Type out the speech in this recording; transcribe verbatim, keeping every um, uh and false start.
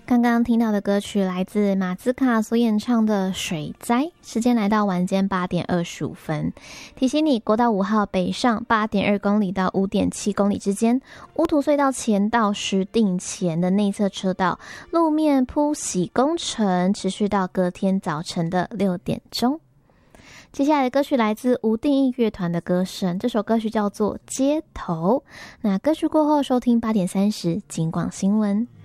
刚刚听到的歌曲来自马兹卡所演唱的《水灾》，时间来到晚间八点二十五分。提醒你，国道五号北上八点二公里到五点七公里之间，乌土隧道前到石碇前的内侧车道路面铺洗工程持续到隔天早晨的六点钟。接下来的歌曲来自无定义乐团的歌声，这首歌曲叫做《街头》。那歌曲过后收听八点三十警广新闻。